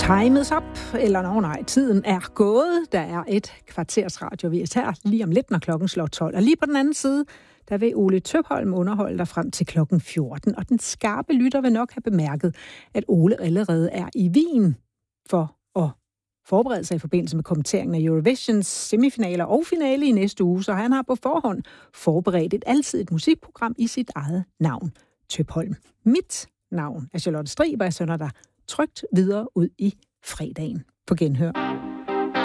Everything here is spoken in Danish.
Time is up, eller nej, tiden er gået. Der er et kvarters radiovis her lige om lidt, når klokken slår 12. Og lige på den anden side, der vil Ole Tøpholm underholde dig frem til klokken 14. Og den skarpe lytter vil nok have bemærket, at Ole allerede er i Wien for at forberede sig i forbindelse med kommenteringen af Eurovisions semifinaler og finale i næste uge. Så han har på forhånd forberedt et musikprogram i sit eget navn, Tøpholm. Mit navn er Charlotte Strib, og jeg sender dig trygt videre ud i fredagen. På genhør.